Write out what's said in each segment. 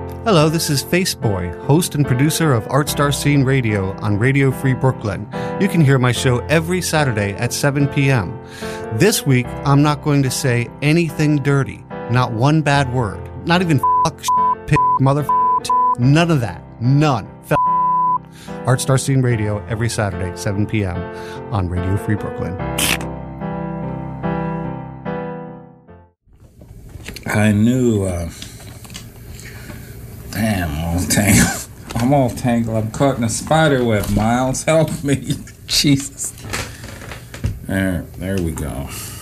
Hello, this is Faceboy, host and producer of Art Star Scene Radio on Radio Free Brooklyn. You can hear my show every Saturday at 7 p.m. This week, I'm not going to say anything dirty, not one bad word, not even fuck, piss, mother, none of that, none. Art Star Scene Radio every Saturday, 7 p.m. on Radio Free Brooklyn. I knew, damn, I'm all tangled. I'm caught in a spider web, Miles. Help me. Jesus. There we go.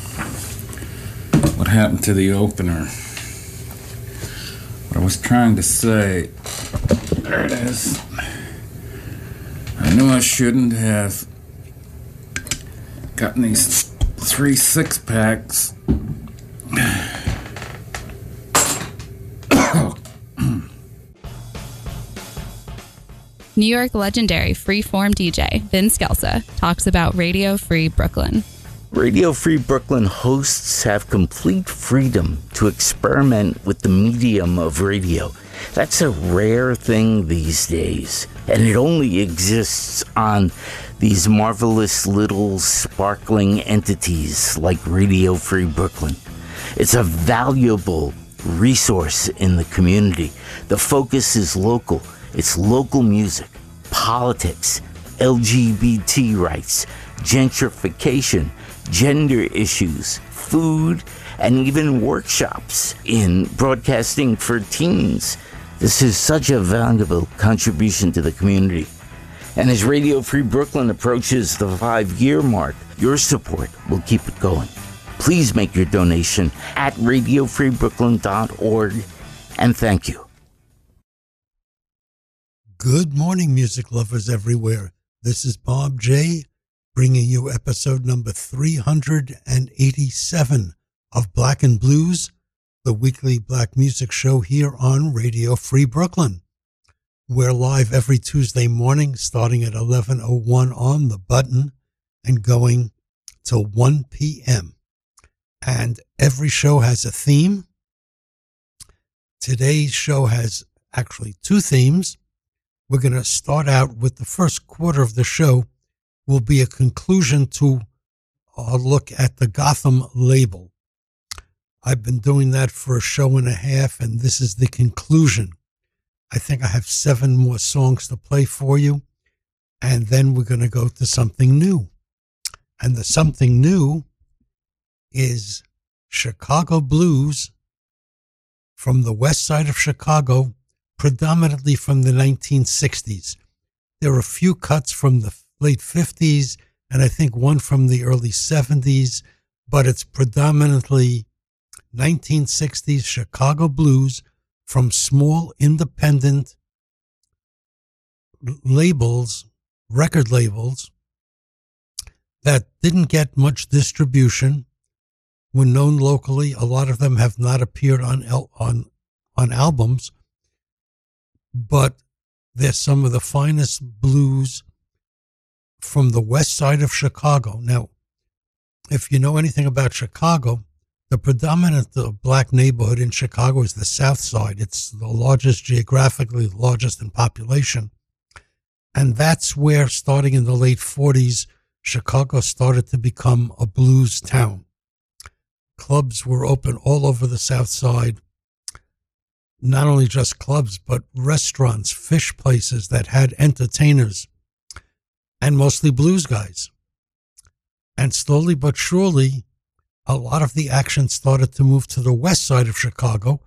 What happened to the opener? What I was trying to say, there it is. I knew I shouldn't have gotten these 3 6-packs. New York legendary freeform DJ Vince Gelsa talks about Radio Free Brooklyn. Radio Free Brooklyn hosts have complete freedom to experiment with the medium of radio. That's a rare thing these days, and it only exists on these marvelous little sparkling entities like Radio Free Brooklyn. It's a valuable resource in the community. The focus is local. It's local music, politics, LGBT rights, gentrification, gender issues, food, and even workshops in broadcasting for teens. This is such a valuable contribution to the community. And as Radio Free Brooklyn approaches the 5-year mark, your support will keep it going. Please make your donation at radiofreebrooklyn.org, and thank you. Good morning, music lovers everywhere. This is Bob J, bringing you episode number 387 of Black and Blues, the weekly black music show here on Radio Free Brooklyn. We're live every Tuesday morning, starting at 11:01 on the button and going till 1 p.m. And every show has a theme. Today's show has actually 2 themes. We're going to start out with the first quarter of the show will be a conclusion to a look at the Gotham label. I've been doing that for a show and a half, and this is the conclusion. I think I have 7 more songs to play for you, and then we're going to go to something new. And the something new is Chicago blues from the west side of Chicago, predominantly from the 1960s. There are a few cuts from the late 50s and I think one from the early 70s, but it's predominantly 1960s Chicago blues from small independent labels, record labels, that didn't get much distribution, were known locally. A lot of them have not appeared on albums, but they're some of the finest blues from the west side of Chicago. Now, if you know anything about Chicago, the predominant black neighborhood in Chicago is the South Side. It's the largest, geographically largest in population. And that's where, starting in the late 40s, Chicago started to become a blues town. Clubs were open all over the South Side. Not only just clubs, but restaurants, fish places that had entertainers, and mostly blues guys. And slowly but surely, a lot of the action started to move to the west side of Chicago,